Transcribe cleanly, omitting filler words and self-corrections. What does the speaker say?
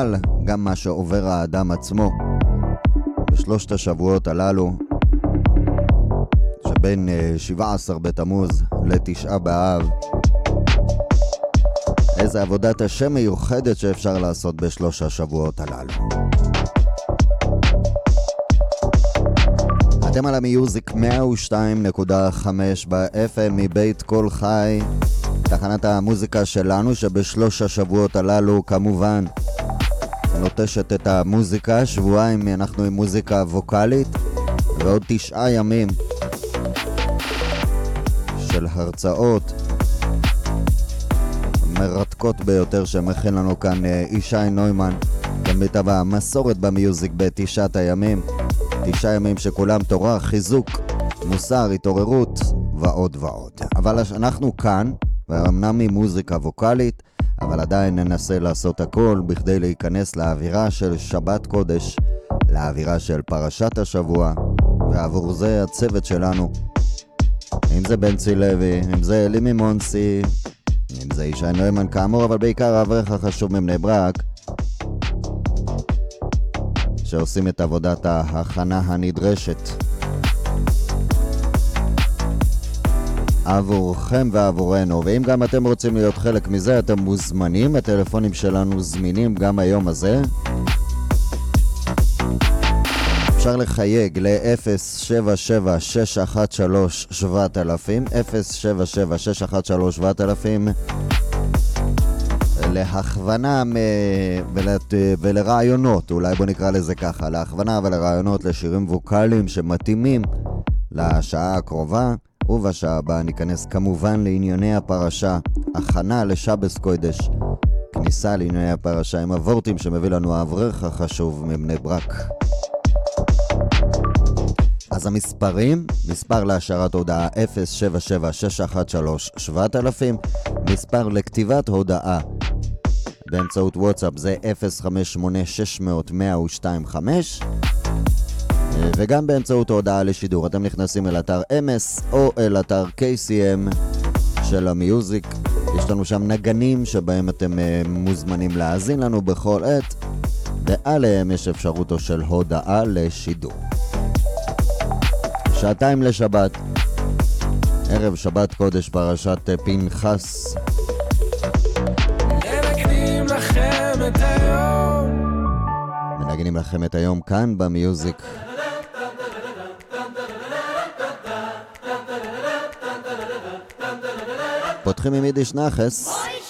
בכלל גם מה שעובר האדם עצמו בשלושת השבועות הללו שבין 17 בתמוז לתשעה באב. איזה עבודת השם מיוחדת שאפשר לעשות בשלוש השבועות הללו. אתם על המיוזיק 102.5 ב-FM מבית כל חי, תחנת המוזיקה שלנו שבשלוש השבועות הללו כמובן נוטשת את המוזיקה. שבועיים אנחנו עם מוזיקה ווקלית ועוד 9 ימים של הרצאות מרתקות ביותר שמכין לנו כאן ישי נוימן כמיטב המסורת במיוזיק בתשעת הימים. 9 ימים שכולם תורה, חיזוק, מוסר, התעוררות ועוד ועוד. אבל אנחנו כאן, ואמנם ממוזיקה ווקלית, אבל עדיין ננסה לעשות הכל בכדי להיכנס לאווירה של שבת קודש, לאווירה של פרשת השבוע, ועבור זה הצוות שלנו, אם זה בנצי לוי, אם זה אלי מימונסי, אם זה ישי נוימן כאמור, אבל בעיקר האברך החשוב מבני ברק, שעושים את עבודת ההכנה הנדרשת עבורכם ועבורנו. ואם גם אתם רוצים להיות חלק מזה, אתם מוזמנים. הטלפונים שלנו זמינים גם היום הזה. אפשר לחייג ל-077-613-7000 077-613-7000 להכוונה ולרעיונות, אולי בוא נקרא לזה ככה, להכוונה ולרעיונות לשירים ווקליים שמתאימים לשעה הקרובה. ובשעה הבאה ניכנס כמובן לענייני הפרשה, הכנה לשבס קודש, כניסה לענייני הפרשה עם הוורטים שמביא לנו האברך החשוב מבני ברק. אז המספרים, מספר להשארת הודעה 077-613-7000, מספר לכתיבת הודעה באמצעות וואטסאפ זה 058-600-1025, וגם באמצעות הודעה לשידור אתם נכנסים אל אתר MS או אל אתר KCM של המיוזיק. יש לנו שם נגנים שבהם אתם מוזמנים להאזין לנו בכל עת, ועליהם יש אפשרותו של הודעה לשידור. 2 שעות לשבת, ערב שבת קודש פרשת פנחס. מנגנים לכם את היום, מנגנים לכם את היום כאן במיוזיק. פותחים עם יידיש נחס.